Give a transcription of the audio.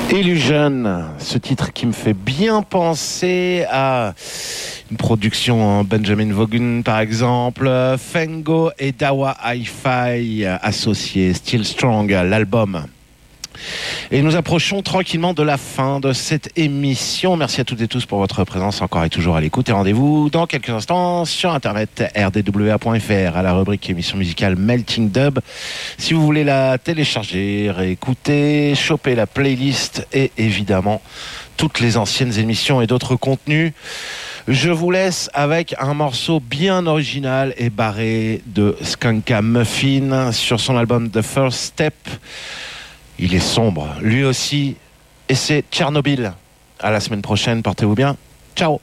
Illusion, ce titre qui me fait bien penser à une production en Benjamin Vaughan par exemple, Fengo et Dawa Hi-Fi associés, Still Strong, l'album. Et nous approchons tranquillement de la fin de cette émission. Merci à toutes et tous pour votre présence encore et toujours à l'écoute. Et rendez-vous dans quelques instants sur internet rdwa.fr à la rubrique émission musicale Melting Dub. Si vous voulez la télécharger, réécouter, choper la playlist et évidemment toutes les anciennes émissions et d'autres contenus. Je vous laisse avec un morceau bien original et barré de Skanka Muffin sur son album The First Step. Il est sombre, lui aussi, et c'est Tchernobyl. À la semaine prochaine, portez-vous bien. Ciao.